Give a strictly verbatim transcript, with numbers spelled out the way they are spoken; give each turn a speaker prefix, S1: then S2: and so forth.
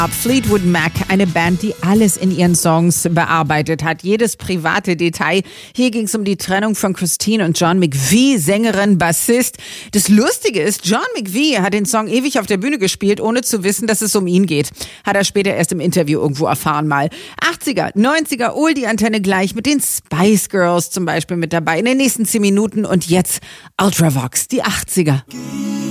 S1: Fleetwood Mac, eine Band, die alles in ihren Songs bearbeitet hat, jedes private Detail. Hier ging es um die Trennung von Christine und John McVie, Sängerin, Bassist. Das Lustige ist, John McVie hat den Song ewig auf der Bühne gespielt, ohne zu wissen, dass es um ihn geht. Hat er später erst im Interview irgendwo erfahren mal. achtziger, neunziger, Oldie-Antenne gleich mit den Spice Girls zum Beispiel mit dabei in den nächsten zehn Minuten. Und jetzt Ultravox, die achtziger.